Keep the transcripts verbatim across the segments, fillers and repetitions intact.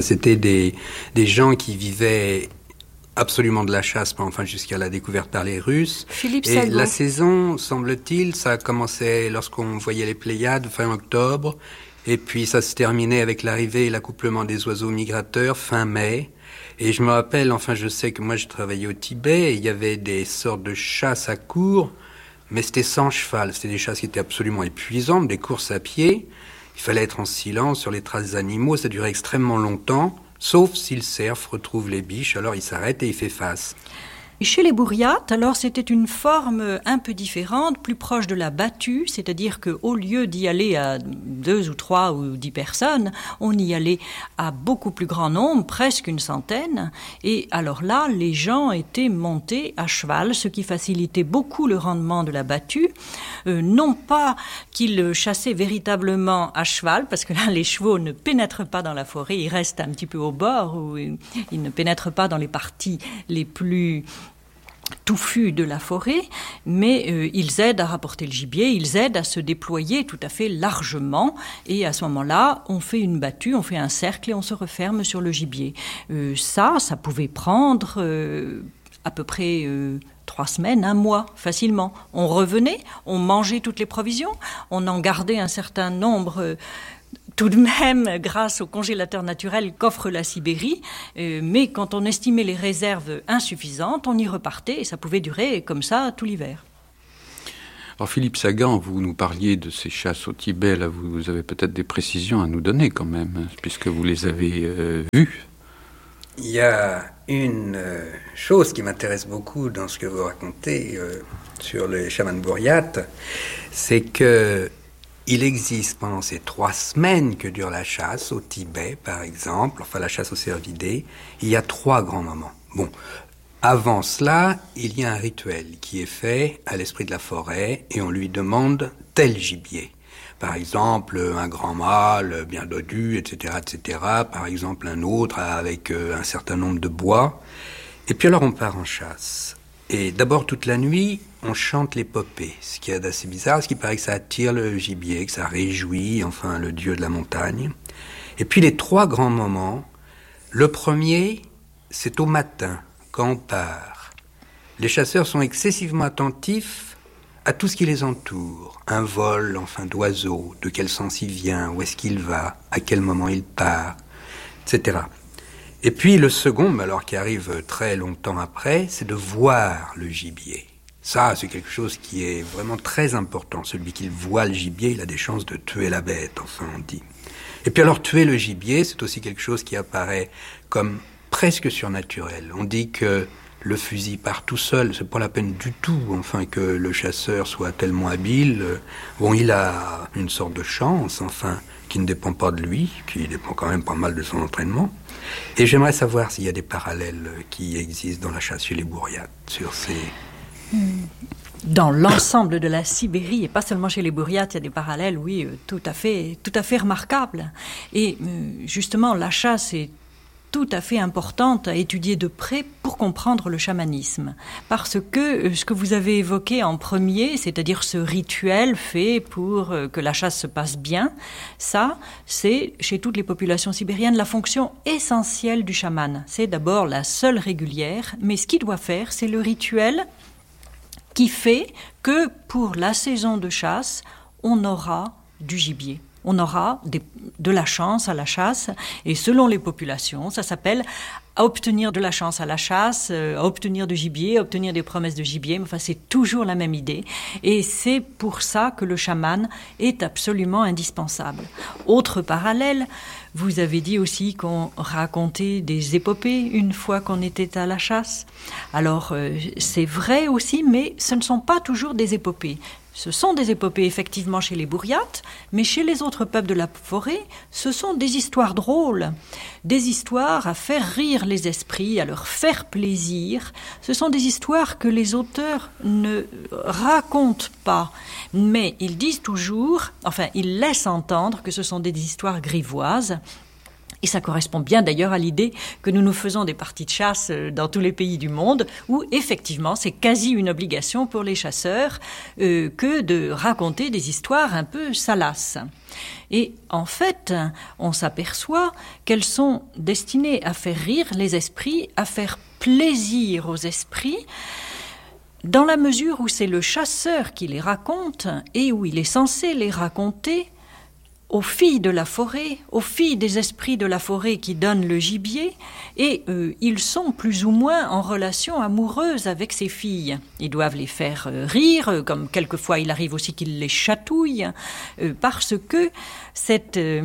C'était des, des gens qui vivaient absolument de la chasse, enfin jusqu'à la découverte par les Russes. Philippe Et Sagot. la saison, semble-t-il, ça commençait lorsqu'on voyait les Pléiades fin octobre, et puis ça se terminait avec l'arrivée et l'accouplement des oiseaux migrateurs fin mai. Et je me rappelle, enfin je sais que moi je travaillais au Tibet, et il y avait des sortes de chasses à courre, mais c'était sans cheval. C'était des chasses qui étaient absolument épuisantes, des courses à pied. Il fallait être en silence sur les traces des animaux, ça durait extrêmement longtemps. Sauf si le cerf retrouve les biches, alors il s'arrête et il fait face. Chez les Bouriates, alors c'était une forme un peu différente, plus proche de la battue, c'est-à-dire qu'au lieu d'y aller à deux ou trois ou dix personnes, on y allait à beaucoup plus grand nombre, presque une centaine, et alors là, les gens étaient montés à cheval, ce qui facilitait beaucoup le rendement de la battue. Euh, non pas qu'ils chassaient véritablement à cheval, parce que là, les chevaux ne pénètrent pas dans la forêt, ils restent un petit peu au bord, ou ils ne pénètrent pas dans les parties les plus touffus de la forêt, mais euh, ils aident à rapporter le gibier, ils aident à se déployer tout à fait largement, et à ce moment-là, on fait une battue, on fait un cercle et on se referme sur le gibier. Euh, ça, ça pouvait prendre euh, à peu près euh, trois semaines, un mois, facilement. On revenait, on mangeait toutes les provisions, on en gardait un certain nombre euh, tout de même grâce au congélateur naturel qu'offre la Sibérie, euh, mais quand on estimait les réserves insuffisantes, on y repartait et ça pouvait durer comme ça tout l'hiver. Alors Philippe Sagan, vous nous parliez de ces chasses au Tibet, là vous avez peut-être des précisions à nous donner quand même, puisque vous les avez euh, vues. Il y a une euh, chose qui m'intéresse beaucoup dans ce que vous racontez euh, sur les chamans bouriates, c'est que il existe pendant ces trois semaines que dure la chasse, au Tibet par exemple, enfin la chasse aux cervidés, il y a trois grands moments. Bon, avant cela, il y a un rituel qui est fait à l'esprit de la forêt et on lui demande tel gibier. Par exemple, un grand mâle bien dodu, et cetera, et cetera. Par exemple, un autre avec un certain nombre de bois. Et puis alors on part en chasse. Et d'abord, toute la nuit, on chante l'épopée, ce qui est d'assez bizarre, parce qu'il paraît que ça attire le gibier, que ça réjouit, enfin, le dieu de la montagne. Et puis les trois grands moments, le premier, c'est au matin, quand on part. Les chasseurs sont excessivement attentifs à tout ce qui les entoure. Un vol, enfin, d'oiseau, de quel sens il vient, où est-ce qu'il va, à quel moment il part, et cetera. Et puis le second, mais alors qui arrive très longtemps après, c'est de voir le gibier. Ça, c'est quelque chose qui est vraiment très important. Celui qui voit le gibier, il a des chances de tuer la bête, enfin on dit. Et puis alors tuer le gibier, c'est aussi quelque chose qui apparaît comme presque surnaturel. On dit que le fusil part tout seul, c'est pas la peine du tout, enfin, que le chasseur soit tellement habile. Bon, il a une sorte de chance, enfin, qui ne dépend pas de lui, qui dépend quand même pas mal de son entraînement. Et j'aimerais savoir s'il y a des parallèles qui existent dans la chasse chez les Bouriates, sur ces... Dans l'ensemble de la Sibérie, et pas seulement chez les Bouriates, il y a des parallèles, oui, tout à fait, tout à fait remarquables. Et justement, la chasse est tout à fait importante à étudier de près pour comprendre le chamanisme. Parce que ce que vous avez évoqué en premier, c'est-à-dire ce rituel fait pour que la chasse se passe bien, ça, c'est chez toutes les populations sibériennes la fonction essentielle du chaman. C'est d'abord la seule régulière, mais ce qu'il doit faire, c'est le rituel qui fait que pour la saison de chasse, on aura du gibier. On aura des, de la chance à la chasse, et selon les populations, ça s'appelle à obtenir de la chance à la chasse, à obtenir du gibier, à obtenir des promesses de gibier, mais enfin c'est toujours la même idée, et c'est pour ça que le chaman est absolument indispensable. Autre parallèle, vous avez dit aussi qu'on racontait des épopées une fois qu'on était à la chasse. Alors euh, c'est vrai aussi, mais ce ne sont pas toujours des épopées. Ce sont des épopées effectivement chez les Bouriates, mais chez les autres peuples de la forêt, ce sont des histoires drôles, des histoires à faire rire les esprits, à leur faire plaisir. Ce sont des histoires que les auteurs ne racontent pas, mais ils disent toujours, enfin ils laissent entendre que ce sont des histoires grivoises. Et ça correspond bien d'ailleurs à l'idée que nous nous faisons des parties de chasse dans tous les pays du monde, où effectivement c'est quasi une obligation pour les chasseurs euh, que de raconter des histoires un peu salaces. Et en fait, on s'aperçoit qu'elles sont destinées à faire rire les esprits, à faire plaisir aux esprits, dans la mesure où c'est le chasseur qui les raconte et où il est censé les raconter aux filles de la forêt, aux filles des esprits de la forêt qui donnent le gibier, et euh, ils sont plus ou moins en relation amoureuse avec ces filles. Ils doivent les faire euh, rire, comme quelquefois il arrive aussi qu'ils les chatouillent, euh, parce que cette, euh,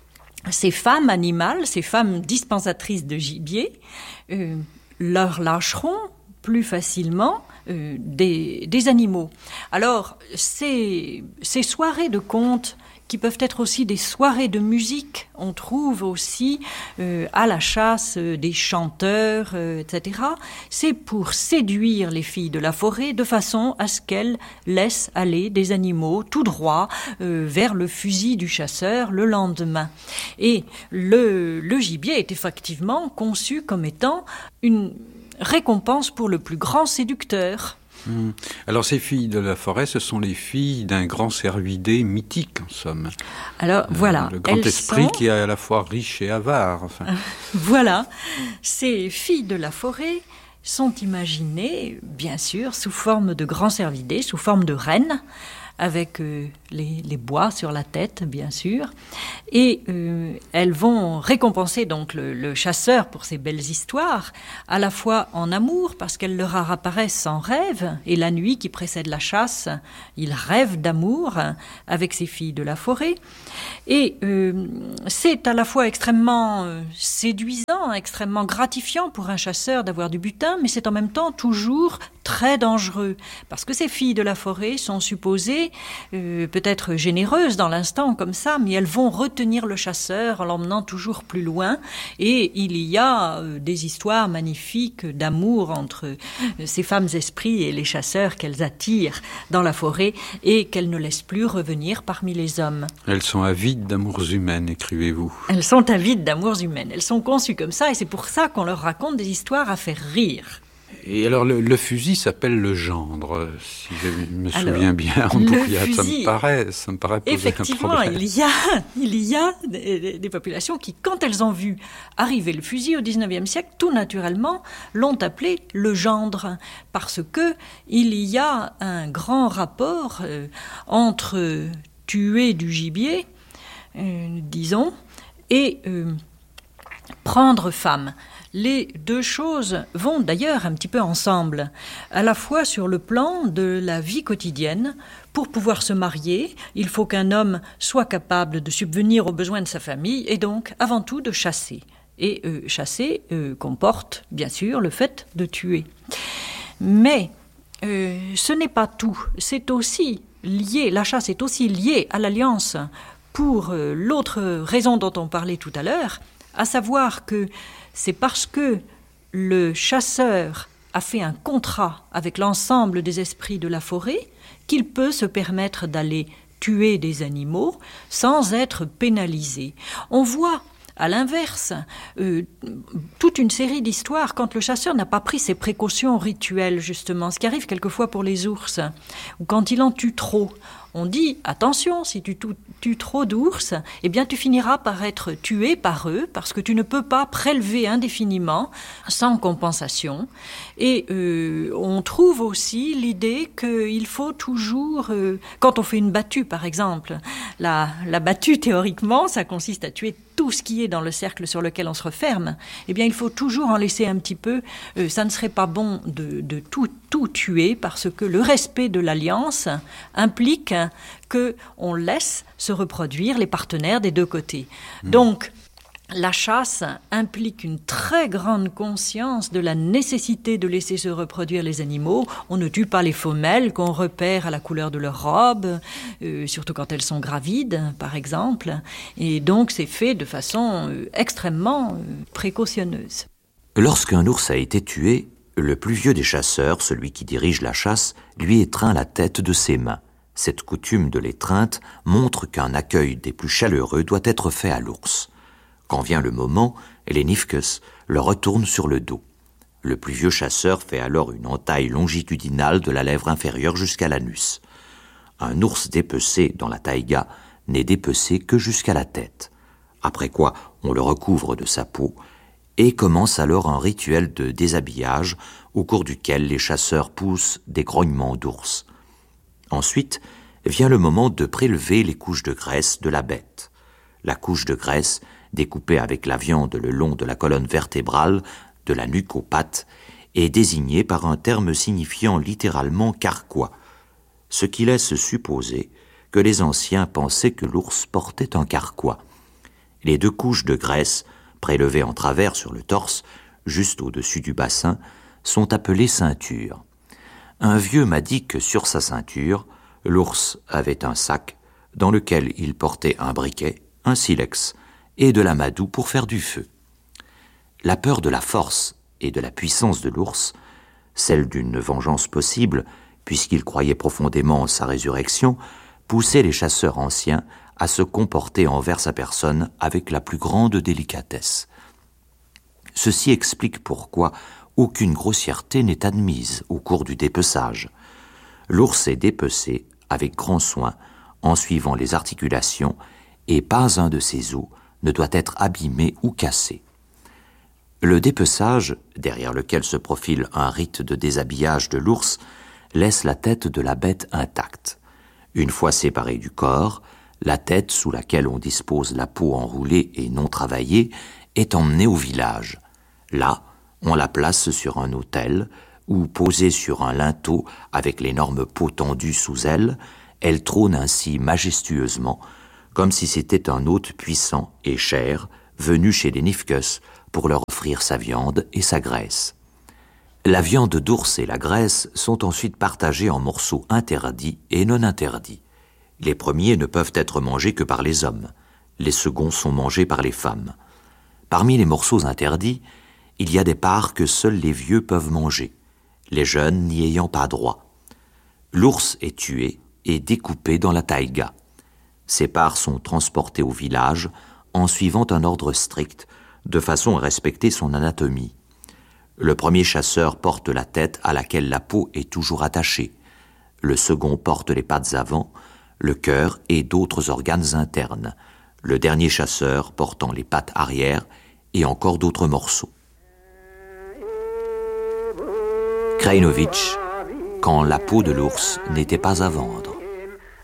ces femmes animales, ces femmes dispensatrices de gibier, euh, leur lâcheront plus facilement euh, des, des animaux. Alors, ces, ces soirées de contes qui peuvent être aussi des soirées de musique. On trouve aussi euh, à la chasse euh, des chanteurs, euh, et cetera. C'est pour séduire les filles de la forêt de façon à ce qu'elles laissent aller des animaux tout droit euh, vers le fusil du chasseur le lendemain. Et le, le gibier est effectivement conçu comme étant une récompense pour le plus grand séducteur. Mmh. Alors ces filles de la forêt, ce sont les filles d'un grand cervidé mythique, en somme. Alors euh, voilà, le grand elles esprit sont... qui est à la fois riche et avare. Enfin. Voilà, ces filles de la forêt sont imaginées, bien sûr, sous forme de grands cervidés, sous forme de reines, avec euh, les, les bois sur la tête, bien sûr. Et euh, elles vont récompenser donc le, le chasseur pour ces belles histoires, à la fois en amour, parce qu'elles leur apparaissent en rêve, et la nuit qui précède la chasse, ils rêvent d'amour avec ces filles de la forêt. Et euh, c'est à la fois extrêmement euh, séduisant, extrêmement gratifiant pour un chasseur d'avoir du butin, mais c'est en même temps toujours très dangereux, parce que ces filles de la forêt sont supposées euh, peut-être généreuses dans l'instant comme ça, mais elles vont retenir le chasseur en l'emmenant toujours plus loin, et il y a euh, des histoires magnifiques d'amour entre euh, ces femmes esprits et les chasseurs qu'elles attirent dans la forêt et qu'elles ne laissent plus revenir parmi les hommes. Elles sont avides d'amours humaines, écrivez-vous. Elles sont avides d'amours humaines, elles sont conçues comme ça, et c'est pour ça qu'on leur raconte des histoires à faire rire. Et alors, le, le fusil s'appelle le gendre, si je me souviens alors, bien. En Bourriade, fusil, ça me paraît, ça me paraît poser effectivement, un problème. il y a, il y a des, des populations qui, quand elles ont vu arriver le fusil au dix-neuvième siècle, tout naturellement, l'ont appelé le gendre, parce que il y a un grand rapport euh, entre tuer du gibier, euh, disons, et euh, prendre femme. Les deux choses vont d'ailleurs un petit peu ensemble, à la fois sur le plan de la vie quotidienne. Pour pouvoir se marier, il faut qu'un homme soit capable de subvenir aux besoins de sa famille et donc, avant tout, de chasser. Et euh, chasser euh, comporte, bien sûr, le fait de tuer. Mais euh, ce n'est pas tout. C'est aussi lié, la chasse est aussi liée à l'alliance pour euh, l'autre raison dont on parlait tout à l'heure, à savoir que c'est parce que le chasseur a fait un contrat avec l'ensemble des esprits de la forêt qu'il peut se permettre d'aller tuer des animaux sans être pénalisé. On voit, à l'inverse, euh, toute une série d'histoires quand le chasseur n'a pas pris ses précautions rituelles, justement, ce qui arrive quelquefois pour les ours, ou quand il en tue trop. On dit, attention, si tu tues trop d'ours, eh bien tu finiras par être tué par eux, parce que tu ne peux pas prélever indéfiniment, sans compensation. Et euh, on trouve aussi l'idée qu'il faut toujours, euh, quand on fait une battue par exemple, la, la battue théoriquement, ça consiste à tuer tout ce qui est dans le cercle sur lequel on se referme, eh bien il faut toujours en laisser un petit peu. Euh, ça ne serait pas bon de, de tout, tout tuer, parce que le respect de l'alliance implique qu'on laisse se reproduire les partenaires des deux côtés. Mmh. Donc, la chasse implique une très grande conscience de la nécessité de laisser se reproduire les animaux. On ne tue pas les femelles qu'on repère à la couleur de leur robe, euh, surtout quand elles sont gravides, par exemple. Et donc, c'est fait de façon euh, extrêmement euh, précautionneuse. Lorsqu'un ours a été tué, le plus vieux des chasseurs, celui qui dirige la chasse, lui étreint la tête de ses mains. Cette coutume de l'étreinte montre qu'un accueil des plus chaleureux doit être fait à l'ours. Quand vient le moment, les Nifkes le retournent sur le dos. Le plus vieux chasseur fait alors une entaille longitudinale de la lèvre inférieure jusqu'à l'anus. Un ours dépecé dans la taïga n'est dépecé que jusqu'à la tête, après quoi on le recouvre de sa peau, et commence alors un rituel de déshabillage au cours duquel les chasseurs poussent des grognements d'ours. Ensuite vient le moment de prélever les couches de graisse de la bête. La couche de graisse, découpée avec la viande le long de la colonne vertébrale, de la nuque aux pattes, est désignée par un terme signifiant littéralement carquois, ce qui laisse supposer que les anciens pensaient que l'ours portait un carquois. Les deux couches de graisse, prélevées en travers sur le torse, juste au-dessus du bassin, sont appelées ceintures. Un vieux m'a dit que sur sa ceinture, l'ours avait un sac dans lequel il portait un briquet, un silex et de l'amadou pour faire du feu. La peur de la force et de la puissance de l'ours, celle d'une vengeance possible, puisqu'il croyait profondément en sa résurrection, poussait les chasseurs anciens à se comporter envers sa personne avec la plus grande délicatesse. Ceci explique pourquoi aucune grossièreté n'est admise au cours du dépeçage. L'ours est dépecé avec grand soin en suivant les articulations et pas un de ses os ne doit être abîmé ou cassé. Le dépeçage, derrière lequel se profile un rite de déshabillage de l'ours, laisse la tête de la bête intacte. Une fois séparée du corps, la tête sous laquelle on dispose la peau enroulée et non travaillée est emmenée au village. Là, on la place sur un autel où, posée sur un linteau avec l'énorme peau tendue sous elle, elle trône ainsi majestueusement, comme si c'était un hôte puissant et cher venu chez les Nifkes pour leur offrir sa viande et sa graisse. La viande d'ours et la graisse sont ensuite partagées en morceaux interdits et non interdits. Les premiers ne peuvent être mangés que par les hommes, les seconds sont mangés par les femmes. Parmi les morceaux interdits, il y a des parts que seuls les vieux peuvent manger, les jeunes n'y ayant pas droit. L'ours est tué et découpé dans la taïga. Ces parts sont transportées au village en suivant un ordre strict, de façon à respecter son anatomie. Le premier chasseur porte la tête à laquelle la peau est toujours attachée. Le second porte les pattes avant, le cœur et d'autres organes internes. Le dernier chasseur portant les pattes arrière et encore d'autres morceaux. Krajinović, quand la peau de l'ours n'était pas à vendre.